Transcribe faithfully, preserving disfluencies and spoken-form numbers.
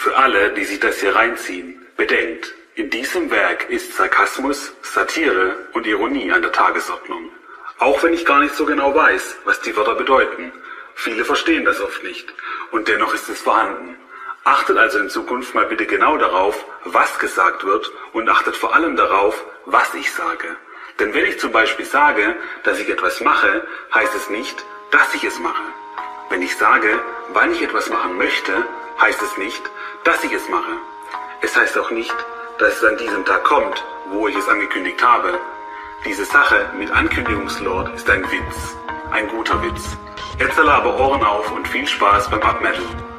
Für alle, die sich das hier reinziehen, bedenkt, in diesem Werk ist Sarkasmus, Satire und Ironie an der Tagesordnung. Auch wenn ich gar nicht so genau weiß, was die Wörter bedeuten. Viele verstehen das oft nicht. Und dennoch ist es vorhanden. Achtet also in Zukunft mal bitte genau darauf, was gesagt wird, und achtet vor allem darauf, was ich sage. Denn wenn ich zum Beispiel sage, dass ich etwas mache, heißt es nicht, dass ich es mache. Wenn ich sage, wann ich etwas machen möchte, heißt es nicht, dass ich es mache. Es heißt auch nicht, dass es an diesem Tag kommt, wo ich es angekündigt habe. Diese Sache mit Ankündigungslord ist ein Witz. Ein guter Witz. Jetzt alle aber Ohren auf und viel Spaß beim Abmetal.